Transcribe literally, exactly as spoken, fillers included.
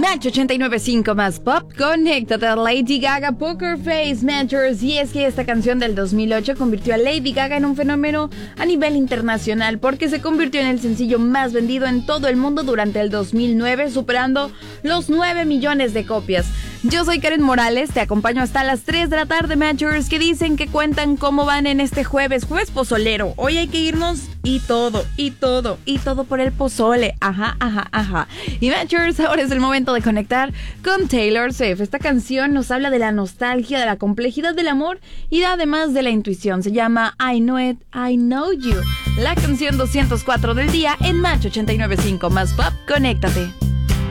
Match ochenta y nueve punto cinco más pop, conéctate a Lady Gaga, Poker Face, Matchers. Y es que esta canción del dos mil ocho convirtió a Lady Gaga en un fenómeno a nivel internacional, porque se convirtió en el sencillo más vendido en todo el mundo durante el dos mil nueve, superando los nueve millones de copias. Yo soy Karen Morales, te acompaño hasta las tres de la tarde, Matchers, que dicen que cuentan cómo van en este jueves, jueves pozolero. Hoy hay que irnos y todo, y todo, y todo por el pozole. Ajá, ajá, ajá. Y Matchers, ahora es el momento de conectar con Taylor Swift. Esta canción nos habla de la nostalgia, de la complejidad del amor y además de la intuición. Se llama I Know It, I Know You. La canción doscientos cuatro del día en Match ochenta y nueve punto cinco más pop. Conéctate.